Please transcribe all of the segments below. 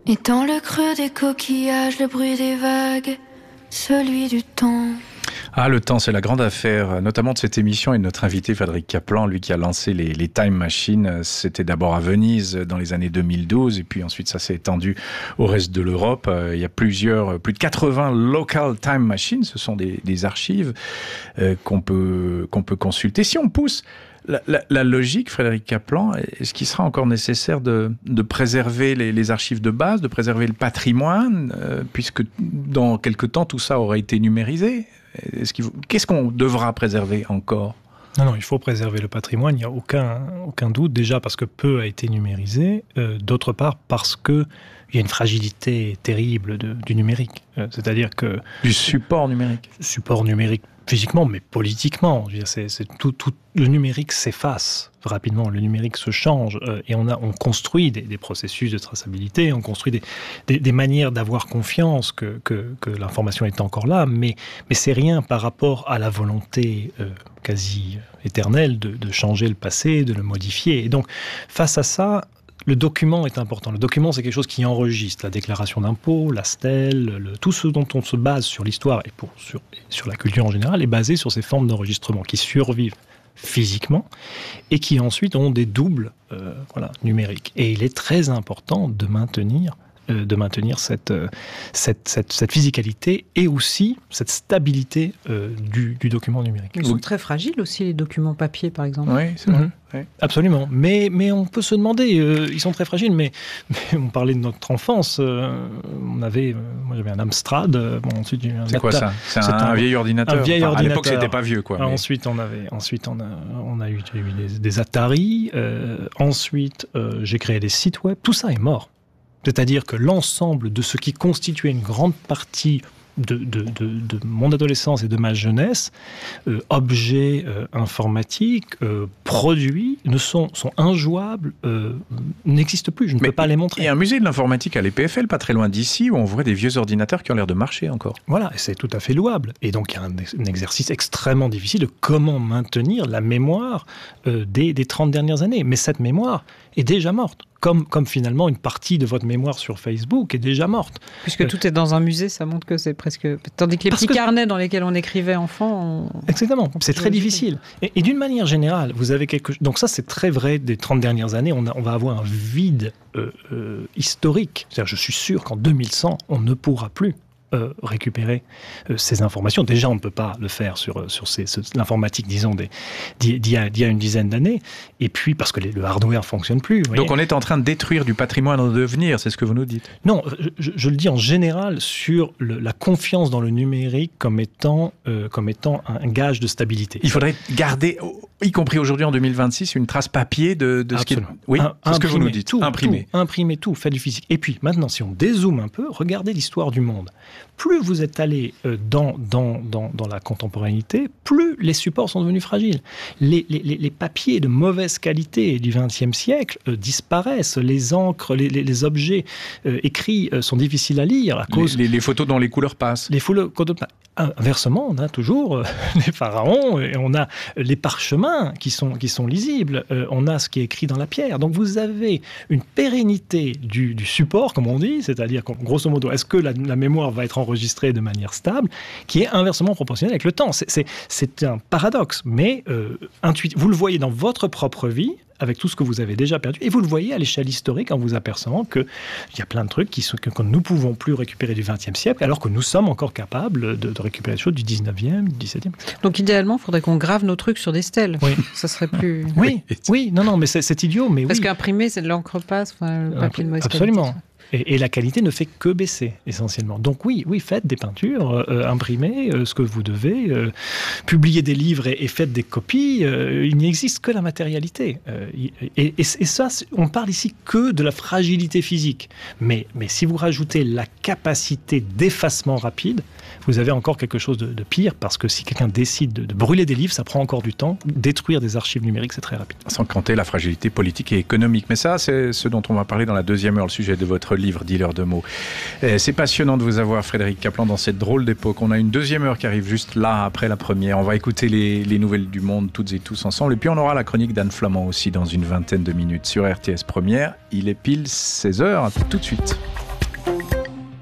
Et dans le creux des coquillages, le bruit des vagues, celui du temps. Ah, le temps, c'est la grande affaire, notamment de cette émission et de notre invité Frédéric Kaplan, lui qui a lancé les Time Machines. C'était d'abord à Venise dans les années 2012 et puis ensuite ça s'est étendu au reste de l'Europe. Il y a plus de 80 local Time Machines, ce sont des archives qu'on peut consulter. Si on pousse la logique, Frédéric Kaplan, est-ce qu'il sera encore nécessaire de préserver les archives de base, de préserver le patrimoine, puisque dans quelque temps tout ça aura été numérisé? Qu'est-ce qu'on devra préserver encore ? Non, il faut préserver le patrimoine, il n'y a aucun doute, déjà parce que peu a été numérisé, d'autre part parce qu'il y a une fragilité terrible du numérique, c'est-à-dire que... Du support numérique. Support numérique physiquement, mais politiquement. Je veux dire, c'est tout, le numérique s'efface rapidement, le numérique se change, et on construit des processus de traçabilité, on construit des manières d'avoir confiance que l'information est encore là, mais c'est rien par rapport à la volonté quasi éternelle de changer le passé, de le modifier. Et donc, face à ça, le document est important. Le document, c'est quelque chose qui enregistre la déclaration d'impôt, la stèle, tout ce dont on se base sur l'histoire et sur la culture en général est basé sur ces formes d'enregistrement qui survivent physiquement et qui ensuite ont des doubles numériques. Et il est très important de maintenir cette physicalité et aussi cette stabilité du document numérique. Ils sont très fragiles aussi, les documents papier, par exemple. Oui, c'est vrai. Oui. Absolument. Mais on peut se demander, ils sont très fragiles, mais on parlait de notre enfance. Moi, j'avais un Amstrad. Ensuite, c'est quoi ça ? C'est un vieil ordinateur. Un vieil ordinateur. À l'époque, c'était pas vieux, quoi. Mais... Ensuite, on a eu des Atari. Ensuite, j'ai créé des sites web. Tout ça est mort. C'est-à-dire que l'ensemble de ce qui constituait une grande partie de mon adolescence et de ma jeunesse, objets informatiques, produits, sont injouables, n'existent plus. Je ne peux pas les montrer. Il y a un musée de l'informatique à l'EPFL, pas très loin d'ici, où on voit des vieux ordinateurs qui ont l'air de marcher encore. Voilà, et c'est tout à fait louable. Et donc, il y a un exercice extrêmement difficile de comment maintenir la mémoire des 30 dernières années. Mais cette mémoire est déjà morte. Comme finalement une partie de votre mémoire sur Facebook est déjà morte. Puisque tout est dans un musée, ça montre que c'est presque... Tandis que les petits carnets dans lesquels on écrivait enfant... Exactement, c'est très difficile. Et d'une manière générale, vous avez quelque chose... Donc ça, c'est très vrai des 30 dernières années, on va avoir un vide historique. C'est-à-dire, je suis sûr qu'en 2100, on ne pourra plus récupérer ces informations. Déjà, on ne peut pas le faire sur l'informatique, disons, d'il y a une dizaine d'années. Et puis, parce que le hardware ne fonctionne plus. Donc, on est en train de détruire du patrimoine en devenir, c'est ce que vous nous dites ? Non, je le dis en général sur la confiance dans le numérique comme étant un gage de stabilité. Il faudrait garder, y compris aujourd'hui en 2026, une trace papier de ce qui est... Oui, c'est ce que vous nous dites. Imprimer tout, faire du physique. Et puis, maintenant, si on dézoome un peu, regardez l'histoire du monde. Plus vous êtes allé dans la contemporanéité, plus les supports sont devenus fragiles. Les papiers de mauvaise qualité du XXe siècle disparaissent. Les encres, les objets écrits sont difficiles à lire à cause... Les photos dont les couleurs passent. Inversement, on a toujours les pharaons et on a les parchemins qui sont lisibles. On a ce qui est écrit dans la pierre. Donc vous avez une pérennité du support, comme on dit, c'est-à-dire grosso modo, est-ce que la mémoire va être enregistrée de manière stable, qui est inversement proportionnelle avec le temps. C'est un paradoxe, mais vous le voyez dans votre propre vie, avec tout ce que vous avez déjà perdu, et vous le voyez à l'échelle historique en vous apercevant qu'il y a plein de trucs que nous ne pouvons plus récupérer du XXe siècle, alors que nous sommes encore capables de récupérer des choses du XIXe, du XVIIe. Donc idéalement, il faudrait qu'on grave nos trucs sur des stèles. Oui. Ça serait plus... Oui, non, mais c'est idiot, mais Parce qu'imprimer, c'est de l'encre passe, le papier de mauvaise qualité. Absolument. Et la qualité ne fait que baisser, essentiellement. Donc oui, faites des peintures, imprimez ce que vous devez, publiez des livres et faites des copies. Il n'existe que la matérialité. Et ça, on parle ici que de la fragilité physique. Mais si vous rajoutez la capacité d'effacement rapide, vous avez encore quelque chose de pire, parce que si quelqu'un décide de brûler des livres, ça prend encore du temps. Détruire des archives numériques, c'est très rapide. Sans compter la fragilité politique et économique. Mais ça, c'est ce dont on va parler dans la deuxième heure, le sujet de votre livre, Dealer de mots. C'est passionnant de vous avoir, Frédéric Kaplan, dans cette drôle d'époque. On a une deuxième heure qui arrive juste là, après la première. On va écouter les nouvelles du monde, toutes et tous ensemble. Et puis on aura la chronique d'Anne Flamand aussi dans une vingtaine de minutes sur RTS Première. Il est pile 16h, tout de suite.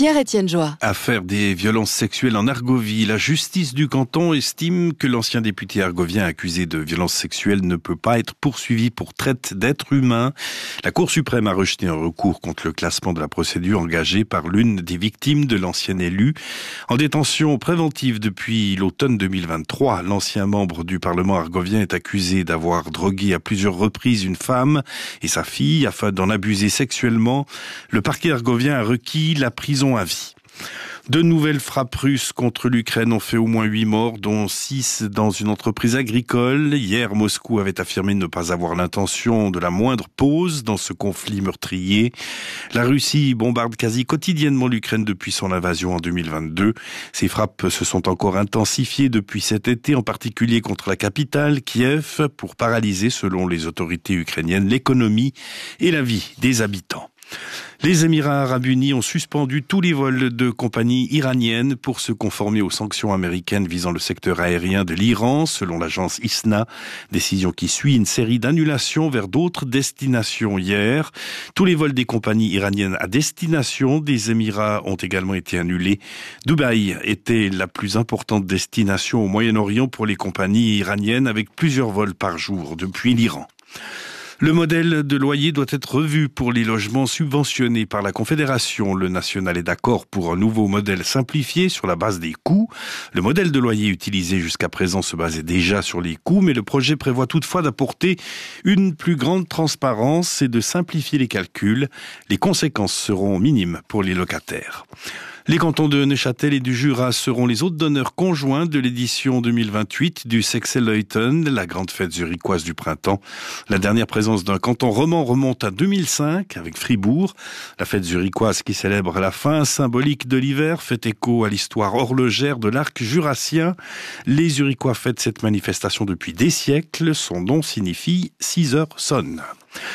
Pierre-Étienne Joie. Affaire des violences sexuelles en Argovie. La justice du canton estime que l'ancien député argovien accusé de violences sexuelles ne peut pas être poursuivi pour traite d'êtres humains. La Cour suprême a rejeté un recours contre le classement de la procédure engagée par l'une des victimes de l'ancien élu. En détention préventive depuis l'automne 2023, l'ancien membre du Parlement argovien est accusé d'avoir drogué à plusieurs reprises une femme et sa fille afin d'en abuser sexuellement. Le parquet argovien a requis la prison à vie. De nouvelles frappes russes contre l'Ukraine ont fait au moins 8 morts, dont 6 dans une entreprise agricole. Hier, Moscou avait affirmé ne pas avoir l'intention de la moindre pause dans ce conflit meurtrier. La Russie bombarde quasi quotidiennement l'Ukraine depuis son invasion en 2022. Ces frappes se sont encore intensifiées depuis cet été, en particulier contre la capitale, Kiev, pour paralyser, selon les autorités ukrainiennes, l'économie et la vie des habitants. Les Émirats arabes unis ont suspendu tous les vols de compagnies iraniennes pour se conformer aux sanctions américaines visant le secteur aérien de l'Iran, selon l'agence ISNA. Décision qui suit une série d'annulations vers d'autres destinations hier. Tous les vols des compagnies iraniennes à destination des Émirats ont également été annulés. Dubaï était la plus importante destination au Moyen-Orient pour les compagnies iraniennes, avec plusieurs vols par jour depuis l'Iran. Le modèle de loyer doit être revu pour les logements subventionnés par la Confédération. Le national est d'accord pour un nouveau modèle simplifié sur la base des coûts. Le modèle de loyer utilisé jusqu'à présent se basait déjà sur les coûts, mais le projet prévoit toutefois d'apporter une plus grande transparence et de simplifier les calculs. Les conséquences seront minimes pour les locataires. Les cantons de Neuchâtel et du Jura seront les hôtes d'honneur conjoints de l'édition 2028 du Sexelleuten, la grande fête zurichoise du printemps. La dernière présence d'un canton roman remonte à 2005 avec Fribourg. La fête zurichoise qui célèbre la fin symbolique de l'hiver fait écho à l'histoire horlogère de l'arc jurassien. Les Zurichois fêtent cette manifestation depuis des siècles. Son nom signifie 6 heures sonnent.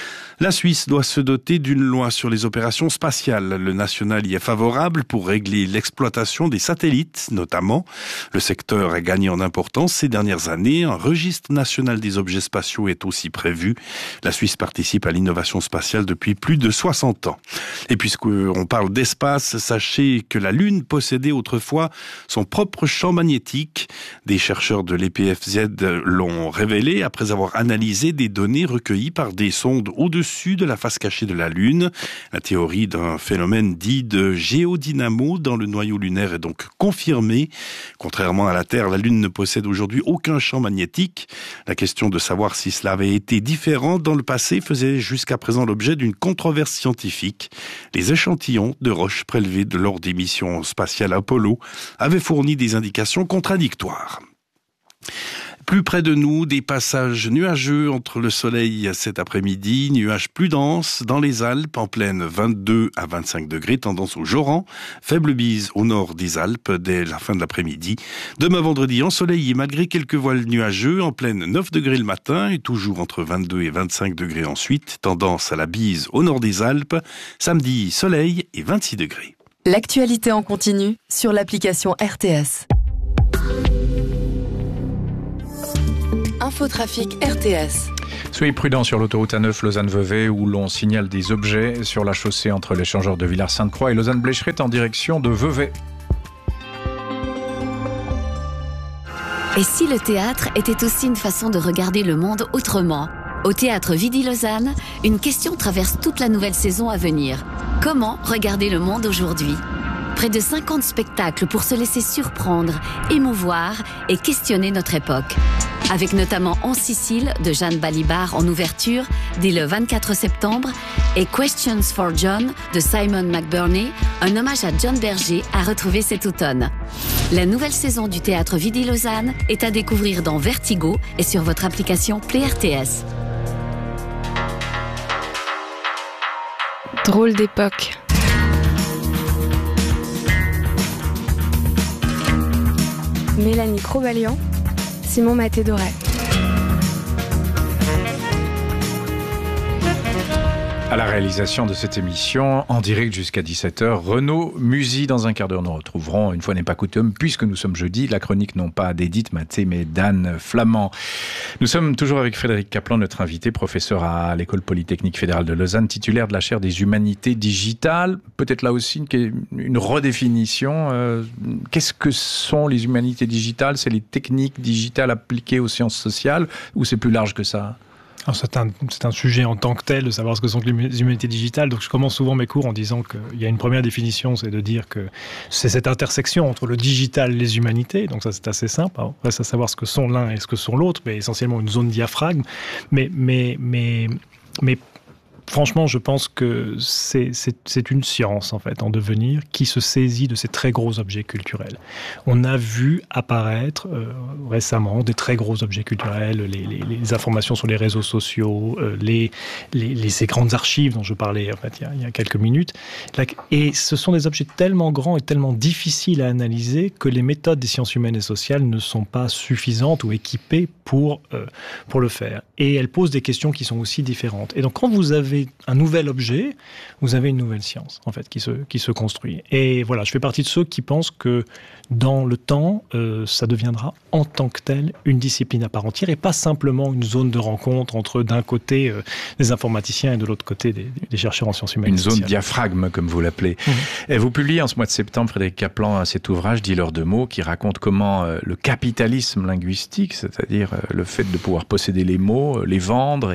La Suisse doit se doter d'une loi sur les opérations spatiales. Le national y est favorable pour régler l'exploitation des satellites, notamment. Le secteur a gagné en importance ces dernières années. Un registre national des objets spatiaux est aussi prévu. La Suisse participe à l'innovation spatiale depuis plus de 60 ans. Et puisqu'on parle d'espace, sachez que la Lune possédait autrefois son propre champ magnétique. Des chercheurs de l'EPFZ l'ont révélé après avoir analysé des données recueillies par des sondes au-dessus de la face cachée de la Lune. La théorie d'un phénomène dit de géodynamo dans le noyau lunaire est donc confirmée. Contrairement à la Terre, la Lune ne possède aujourd'hui aucun champ magnétique. La question de savoir si cela avait été différent dans le passé faisait jusqu'à présent l'objet d'une controverse scientifique. Les échantillons de roches prélevés lors des missions spatiales Apollo avaient fourni des indications contradictoires. Plus près de nous, des passages nuageux entre le soleil cet après-midi, nuages plus denses dans les Alpes, en pleine 22 à 25 degrés, tendance au joran, faible bise au nord des Alpes dès la fin de l'après-midi. Demain vendredi, ensoleillé malgré quelques voiles nuageux, en pleine 9 degrés le matin et toujours entre 22 et 25 degrés ensuite, tendance à la bise au nord des Alpes. Samedi, soleil et 26 degrés. L'actualité en continu sur l'application RTS. Infotrafic RTS. Soyez prudents sur l'autoroute A9 Lausanne-Vevey où l'on signale des objets sur la chaussée entre l'échangeur de Villars-Sainte-Croix et Lausanne-Blécheret en direction de Vevey. Et si le théâtre était aussi une façon de regarder le monde autrement ? Au Théâtre Vidy-Lausanne, une question traverse toute la nouvelle saison à venir. Comment regarder le monde aujourd'hui ? Près de 50 spectacles pour se laisser surprendre, émouvoir et questionner notre époque. Avec notamment En Sicile de Jeanne Balibar en ouverture dès le 24 septembre et Questions for John de Simon McBurney, un hommage à John Berger à retrouver cet automne. La nouvelle saison du Théâtre Vidy-Lausanne est à découvrir dans Vertigo et sur votre application Play RTS. Drôle d'époque. Mélanie Crobalian, Simon Maté-Doré. À la réalisation de cette émission, en direct jusqu'à 17h, Renaud Musy. Dans un quart d'heure, nous retrouverons, une fois n'est pas coutume, puisque nous sommes jeudi, la chronique non pas d'Edith Mathé, mais d'Anne Flamand. Nous sommes toujours avec Frédéric Kaplan, notre invité, professeur à l'École Polytechnique Fédérale de Lausanne, titulaire de la chaire des humanités digitales. Peut-être là aussi une redéfinition. Qu'est-ce que sont les humanités digitales? C'est les techniques digitales appliquées aux sciences sociales, ou c'est plus large que ça? Alors c'est un sujet en tant que tel de savoir ce que sont les humanités digitales. Donc je commence souvent mes cours en disant qu'il y a une première définition, c'est de dire que c'est cette intersection entre le digital et les humanités. Donc ça c'est assez simple. Alors, reste à savoir ce que sont l'un et ce que sont l'autre, mais essentiellement une zone diaphragme. Mais franchement, je pense que c'est une science, en fait, en devenir, qui se saisit de ces très gros objets culturels. On a vu apparaître récemment des très gros objets culturels, les informations sur les réseaux sociaux, ces grandes archives dont je parlais en fait, il y a quelques minutes. Et ce sont des objets tellement grands et tellement difficiles à analyser que les méthodes des sciences humaines et sociales ne sont pas suffisantes ou équipées pour le faire. Et elles posent des questions qui sont aussi différentes. Et donc, quand vous avez un nouvel objet, vous avez une nouvelle science, en fait, qui se construit. Et voilà, je fais partie de ceux qui pensent que dans le temps, ça deviendra en tant que tel une discipline à part entière et pas simplement une zone de rencontre entre d'un côté des informaticiens et de l'autre côté des chercheurs en sciences humaines. Une zone diaphragme, comme vous l'appelez. Et vous publiez en ce mois de septembre, Frédéric Kaplan, cet ouvrage, Dealer de mots, qui raconte comment le capitalisme linguistique, c'est-à-dire le fait de pouvoir posséder les mots, les vendre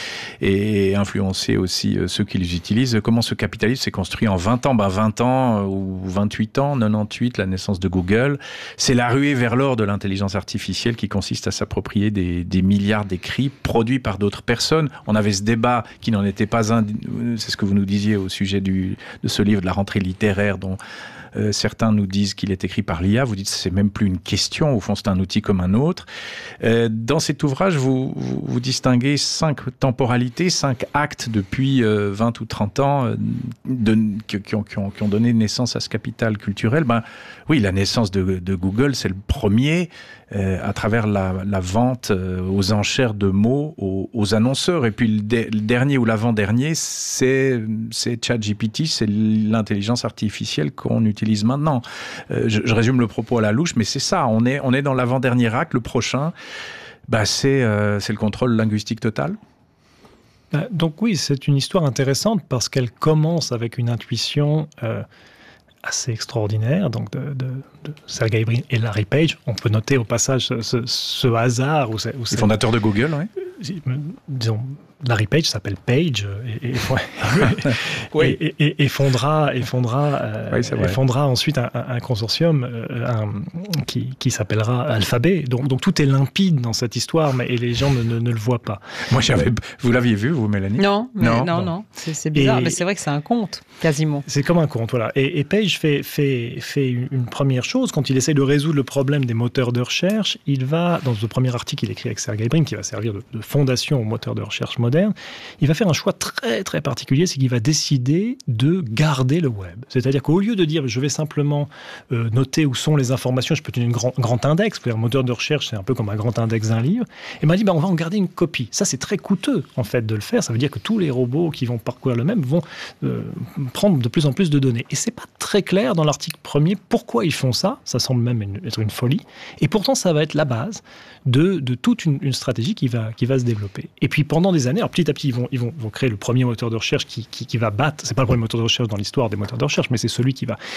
et influencer aussi ceux qui les utilisent, comment ce capitalisme s'est construit en 20 ans. 20 ans ou 28 ans, 98, la naissance de Google. C'est la ruée vers l'or de l'intelligence artificielle qui consiste à s'approprier des milliards d'écrits produits par d'autres personnes. On avait ce débat qui n'en était pas un, c'est ce que vous nous disiez au sujet de ce livre de la rentrée littéraire dont certains nous disent qu'il est écrit par l'IA. Vous dites que c'est même plus une question, au fond c'est un outil comme un autre. Dans cet ouvrage, vous distinguez 5 temporalités, 5 actes depuis 20 ou 30 ans qui ont donné naissance à ce capital culturel. Oui, la naissance de Google, c'est le premier à travers la vente aux enchères de mots aux annonceurs. Et puis le dernier ou l'avant-dernier, c'est ChatGPT, c'est l'intelligence artificielle qu'on utilise maintenant. Je résume le propos à la louche, mais c'est ça, on est dans l'avant-dernier acte. Le prochain, c'est le contrôle linguistique total. Donc oui, c'est une histoire intéressante parce qu'elle commence avec une intuition assez extraordinaire, donc de Sergey Brin et Larry Page. On peut noter au passage ce hasard. Les fondateurs de Google, oui. Disons, Larry Page s'appelle Page et fondera ensuite un consortium qui s'appellera Alphabet. Donc tout est limpide dans cette histoire, et les gens ne le voient pas. Moi, vous l'aviez vu, vous, Mélanie? Non. C'est bizarre, mais c'est vrai que c'est un conte, quasiment. C'est comme un conte, voilà. Et Page fait une première chose. Quand il essaie de résoudre le problème des moteurs de recherche, il va, dans le premier article qu'il écrit avec Sergey Brin, qui va servir de fondation aux moteurs de recherche modernes, il va faire un choix très très particulier, c'est qu'il va décider de garder le web. C'est-à-dire qu'au lieu de dire je vais simplement noter où sont les informations, je peux tenir un grand index, un moteur de recherche c'est un peu comme un grand index d'un livre, et m'a dit on va en garder une copie. Ça c'est très coûteux en fait de le faire, ça veut dire que tous les robots qui vont parcourir le même vont prendre de plus en plus de données. Et c'est pas très clair dans l'article premier pourquoi ils font ça, ça semble même être une folie, et pourtant ça va être la base de toute une stratégie qui va se développer. Et puis pendant des années, alors petit à petit, ils vont créer le premier moteur de recherche qui va battre, c'est pas le premier moteur de recherche dans l'histoire des moteurs de recherche, mais c'est celui qui va